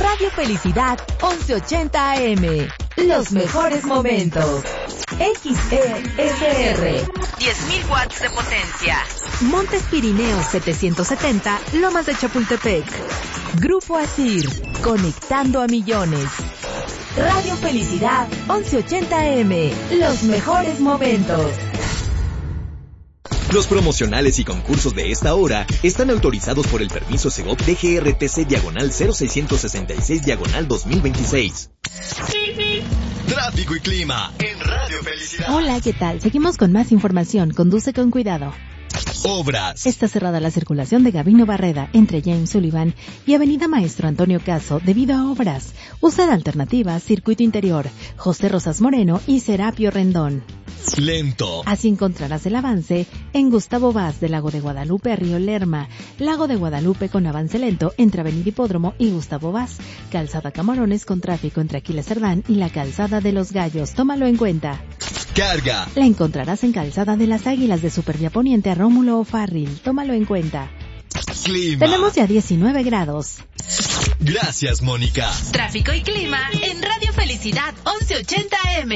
Radio Felicidad 1180 AM. Los mejores momentos. XESR. 10.000 watts de potencia. Montes Pirineos 770, Lomas de Chapultepec. Grupo ASIR, conectando a millones. Radio Felicidad 1180 AM. Los mejores momentos. Los promocionales y concursos de esta hora están autorizados por el permiso Segov DGRTC/0666/2026. Tráfico y clima en Radio Felicidad. Hola, ¿qué tal? Seguimos con más información. Conduce con cuidado. Obras. Está cerrada la circulación de Gabino Barreda entre James Sullivan y Avenida Maestro Antonio Caso debido a obras. Usa alternativa Circuito Interior, José Rosas Moreno y Serapio Rendón. Lento. Así encontrarás el avance en Gustavo Vaz de Lago de Guadalupe a Río Lerma, Lago de Guadalupe con avance lento entre Avenida Hipódromo y Gustavo Vaz, Calzada Camarones con tráfico entre Aquiles Cerdán y la Calzada de los Gallos. Tómalo en cuenta. Carga. La encontrarás en Calzada de las Águilas de Supervía Poniente a Rómulo O'Farrill. Tómalo en cuenta. Clima. Tenemos ya 19 grados. Gracias, Mónica. Tráfico y clima en Radio Felicidad 1180 AM.